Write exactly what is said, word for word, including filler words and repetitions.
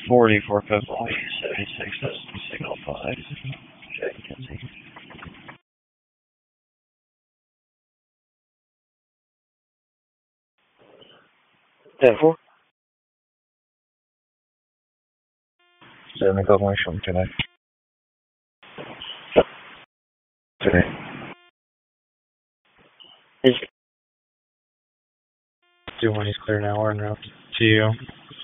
forty-four code point seventy-six, signal five. Check, Kenzie. ten four. seven code point, show me tonight. Today. Do one, he's clear now, we're en route to you.